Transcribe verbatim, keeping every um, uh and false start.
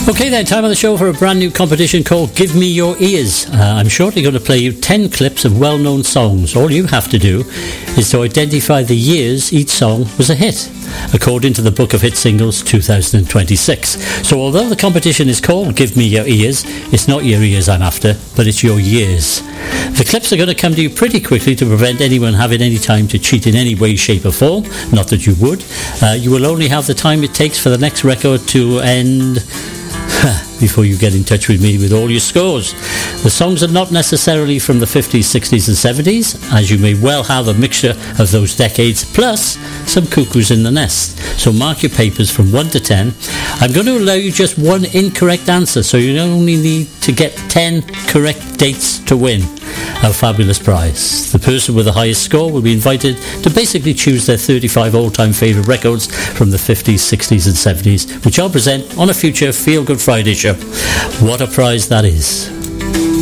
Okay then, time on the show for a brand new competition called Give Me Your Ears. Uh, I'm shortly going to play you ten clips of well-known songs. All you have to do is to identify the years each song was a hit, according to the Book of Hit Singles two thousand twenty-six. So although the competition is called Give Me Your Ears, it's not your ears I'm after, but it's your years. The clips are going to come to you pretty quickly to prevent anyone having any time to cheat in any way, shape or form. Not that you would. Uh, you will only have the time it takes for the next record to end before you get in touch with me with all your scores. The songs are not necessarily from the fifties, sixties and seventies, as you may well have a mixture of those decades, plus some cuckoos in the nest. So mark your papers from one to ten. I'm going to allow you just one incorrect answer, so you only need to get ten correct dates to win a fabulous prize. The person with the highest score will be invited to basically choose their thirty-five all-time favourite records from the fifties, sixties and seventies, which I'll present on a future Feel Good Friday show. What a prize that is.